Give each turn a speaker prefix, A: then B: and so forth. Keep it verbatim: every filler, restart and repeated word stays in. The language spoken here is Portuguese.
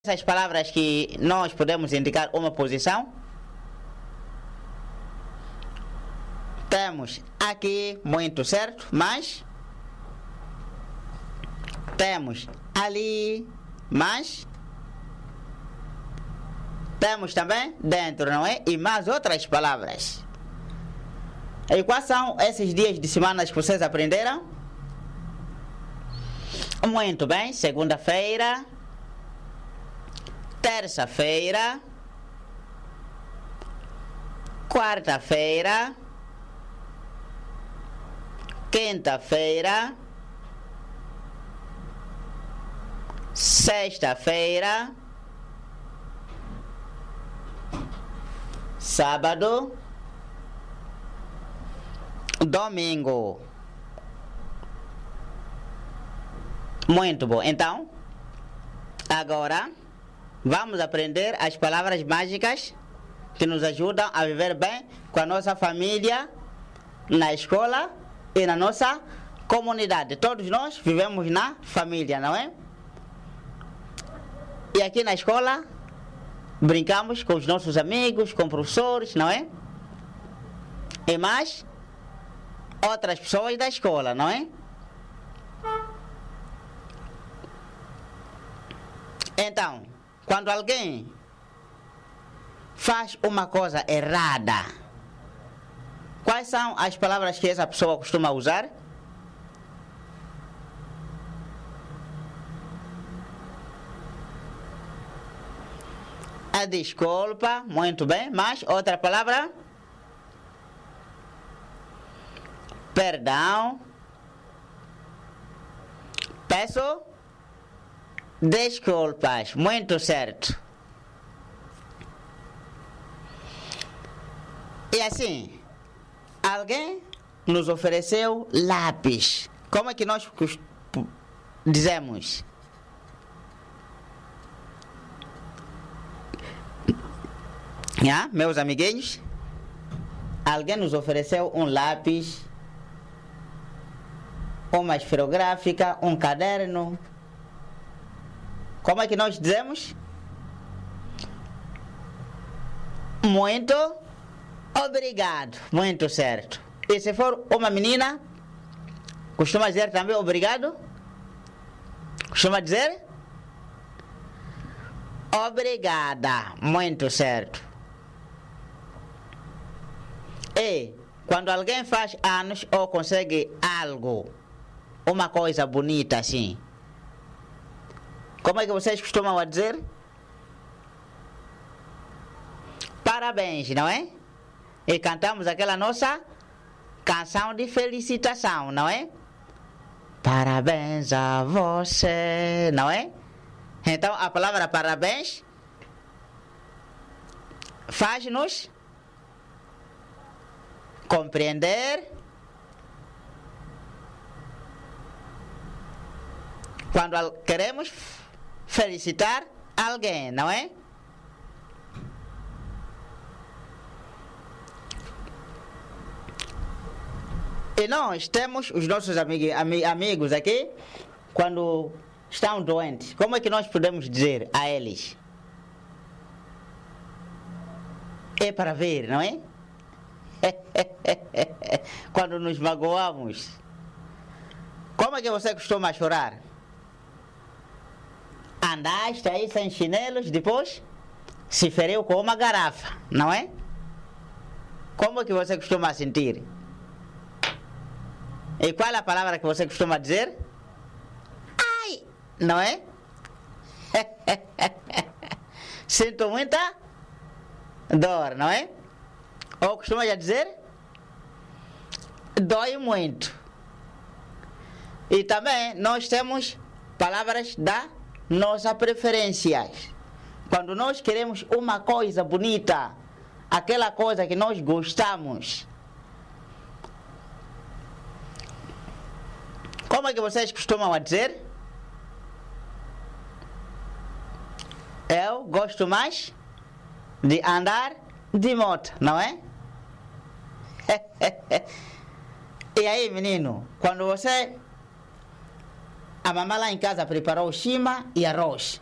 A: Essas palavras que nós podemos indicar uma posição. Temos aqui, muito certo, mas temos ali, mas temos também dentro, não é? E mais outras palavras. E quais são esses dias de semana que vocês aprenderam? Muito bem, segunda-feira, terça-feira, quarta-feira, quinta-feira, sexta-feira, sábado, domingo. Muito bom. Então, agora vamos aprender as palavras mágicas que nos ajudam a viver bem com a nossa família, na escola e na nossa comunidade. Todos nós vivemos na família, não é? E aqui na escola brincamos com os nossos amigos, com professores, não é? E mais outras pessoas da escola, não é? Então, quando alguém faz uma coisa errada, quais são as palavras que essa pessoa costuma usar? A desculpa, muito bem, mas outra palavra? Perdão. Peço desculpas, muito certo. E assim, alguém nos ofereceu lápis. Como é que nós dizemos? Ah, meus amiguinhos, alguém nos ofereceu um lápis, uma esferográfica, um caderno. Como é que nós dizemos? Muito obrigado, muito certo. E se for uma menina, costuma dizer também obrigado? Costuma dizer? Obrigada, muito certo. E quando alguém faz anos ou consegue algo, uma coisa bonita assim, como é que vocês costumam a dizer? Parabéns, não é? E cantamos aquela nossa canção de felicitação, não é? Parabéns a você, não é? Então a palavra parabéns faz-nos compreender quando queremos felicitar alguém, não é? E nós temos os nossos amig ami amigos aqui, quando estão doentes, como é que nós podemos dizer a eles? É para ver, não é? Quando nos magoamos, como é que você costuma chorar? Andaste aí sem chinelos, depois se feriu com uma garrafa, não é? Como é que você costuma sentir? E qual é a palavra que você costuma dizer? Ai, não é? Sinto muita dor, não é? Ou costuma já dizer? Dói muito. E também nós temos palavras da nossa preferência. Quando nós queremos uma coisa bonita, aquela coisa que nós gostamos. Como é que vocês costumam a dizer? Eu gosto mais de andar de moto, não é? E aí, menino, quando você A mamãe lá em casa preparou chima e arroz.